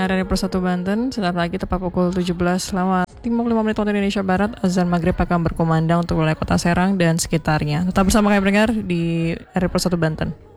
pendengar dari Persatu Banten. Sebentar lagi tepat pukul 17 lewat 55 menit waktu Indonesia Barat, azan maghrib akan berkumandang untuk wilayah kota Serang dan sekitarnya. Tetap bersama kami pendengar di RRI Persatu Banten.